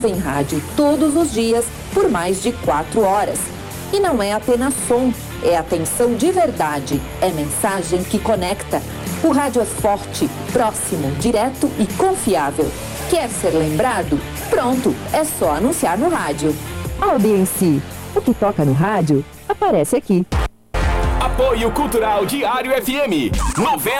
em rádio todos os dias por mais de 4 horas. E não é apenas som, é atenção de verdade, é mensagem que conecta. O rádio é forte, próximo, direto e confiável. Quer ser lembrado? Pronto, é só anunciar no rádio. Audiência. O que toca no rádio, aparece aqui. Apoio Cultural Diário FM 90.